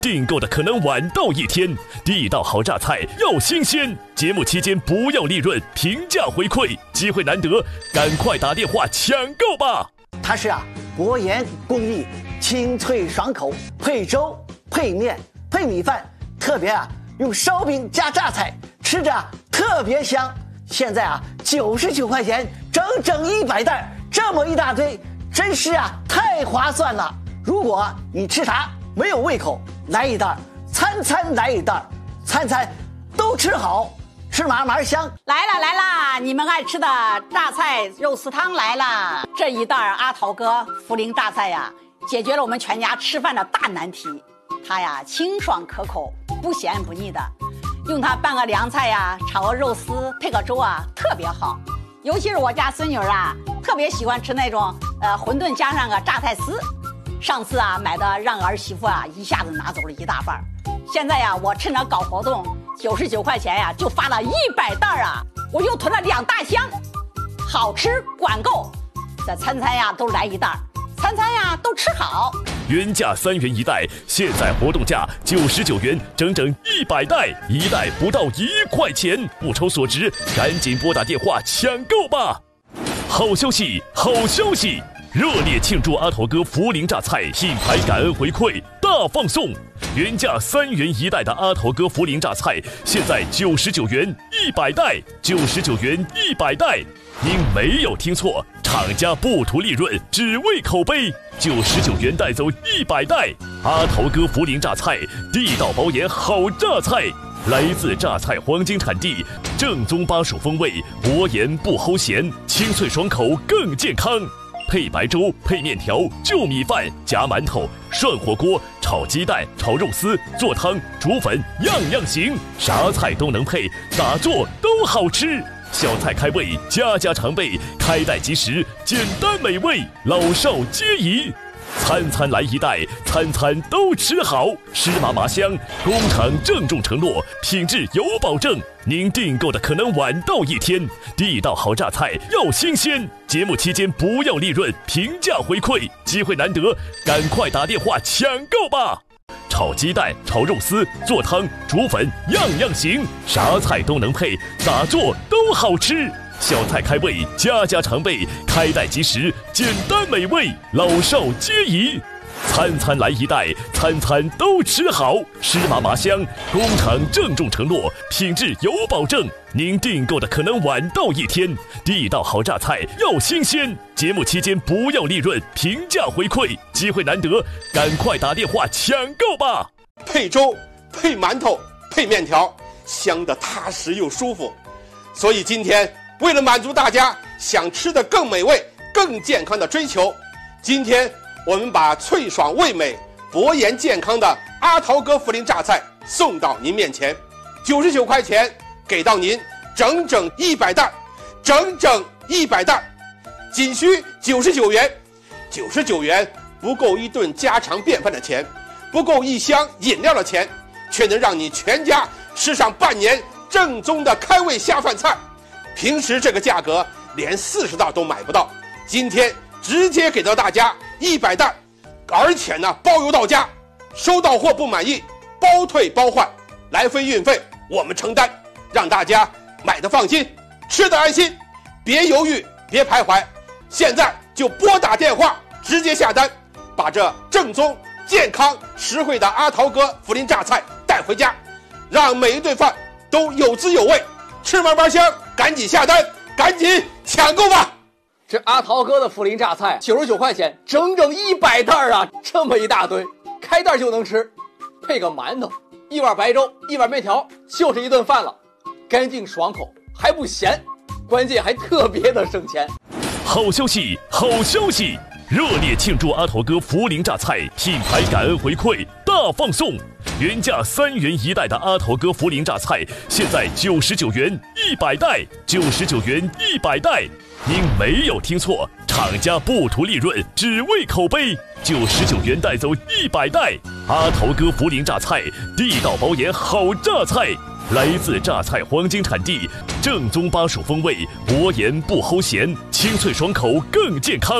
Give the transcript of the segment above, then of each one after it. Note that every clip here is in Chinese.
订购的可能晚到1天，地道好榨菜要新鲜。节目期间不要利润，平价回馈，机会难得，赶快打电话抢购吧！ 它是薄盐工艺，清脆爽口，配粥、配面、配米饭，特别用烧饼加榨菜，吃着特别香。现在99块钱，整整100袋，这么一大堆，真是太划算了。如果你吃啥没有胃口，来一袋，餐餐来一袋，餐餐都吃好，吃嘛嘛香。 来啦，你们爱吃的榨菜肉丝汤来了。这一袋阿桃哥涪陵榨菜解决了我们全家吃饭的大难题。它清爽可口，不咸不腻的，用它拌个凉菜炒个肉丝，配个粥特别好。尤其是我家孙女特别喜欢吃那种馄饨加上个榨菜丝。上次买的让儿媳妇一下子拿走了1大半。现在我趁着搞活动，99块钱就发了100袋我又囤了2大箱，好吃管够，这餐餐都来一袋，餐餐都吃好。 原价3元1袋，现在活动价99元，整整100袋，一袋不到1块钱，物超所值，赶紧拨打电话抢购吧！好消息，好消息！热烈庆祝阿桃哥涪陵榨菜品牌感恩回馈大放送！原价3元1袋的阿桃哥涪陵榨菜，现在99元100袋，99元100袋。您没有听错，厂家不图利润，只为口碑，99元带走100袋。阿桃哥涪陵榨菜，地道薄盐好榨菜，来自榨菜黄金产地，正宗巴蜀风味，薄盐不齁咸，清脆爽口更健康。配白粥、配面条、就米饭、夹馒头、涮火锅、炒鸡蛋、炒肉丝、做汤、煮粉，样样行，啥菜都能配，咋做都好吃。小菜开胃，家家常备，开袋即食，简单美味，老少皆宜。餐餐来一袋，餐餐都吃好，湿麻麻香。工厂郑重承诺，品质有保证。您订购的可能晚到1天，地道好榨菜要新鲜。节目期间不要利润，平价回馈，机会难得，赶快打电话抢购吧！炒鸡蛋、炒肉丝、做汤、煮粉，样样行，啥菜都能配，咋做都好吃。小菜开胃，家家常备，开袋即食，简单美味，老少皆宜。餐餐来一袋，餐餐都吃好，湿麻麻香。工厂郑重承诺，品质有保证。您订购的可能晚到1天，地道好榨菜要新鲜。节目期间不要利润，平价回馈，机会难得，赶快打电话抢购吧！ 配粥、配馒头、配面条，香得踏实又舒服。所以今天为了满足大家想吃的更美味、更健康的追求，今天我们把脆爽味美、薄盐健康的阿桃哥涪陵榨菜送到您面前，99块钱给到您整整100袋，整整100袋，仅需99元。99元不够一顿家常便饭的钱，不够一箱饮料的钱，却能让你全家吃上半年正宗的开胃下饭菜。平时这个价格连40袋都买不到，今天直接给到大家100袋，而且呢包邮到家，收到货不满意包退包换，来回运费我们承担，让大家买的放心，吃的安心，别犹豫，别徘徊，现在就拨打电话直接下单，把这正宗、健康、实惠的阿桃哥涪陵榨菜带回家，让每一顿饭都有滋有味，吃嘛嘛香。赶紧下单，赶紧抢购吧！ 这阿桃哥的涪陵榨菜99块钱，整整100袋这么一大堆，开袋就能吃，配个馒头，一碗白粥，一碗面条，就是一顿饭了，干净爽口，还不咸，关键还特别的省钱。 好消息，好消息！热烈庆祝阿桃哥涪陵榨菜品牌感恩回馈大放送！原价3元1袋的阿桃哥涪陵榨菜，现在99元100袋，99元100袋。您没有听错，厂家不图利润，只为口碑，99元带走100袋。阿桃哥涪陵榨菜，地道薄盐好榨菜，来自榨菜黄金产地，正宗巴蜀风味，薄盐不齁咸，清脆爽口更健康。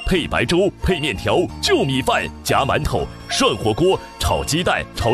配白粥，配面条，就米饭，夹馒头，涮火锅，炒鸡蛋，炒